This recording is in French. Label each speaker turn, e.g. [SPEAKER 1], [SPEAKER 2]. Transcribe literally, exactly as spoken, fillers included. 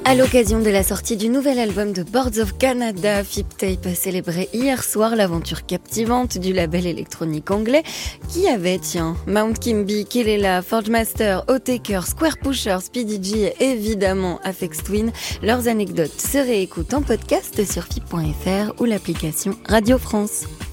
[SPEAKER 1] À l'occasion de la sortie du nouvel album de Boards of Canada, Fipt Tape a célébré hier soir l'aventure captivante du label électronique anglais qui avait, tiens, Mount Kimby, Kelela, Forgemaster, Otaker, Square Pusher, Speedy G et évidemment Aphex Twin. Leurs anecdotes se réécoutent en podcast sur fipt point f r ou l'application Radio France.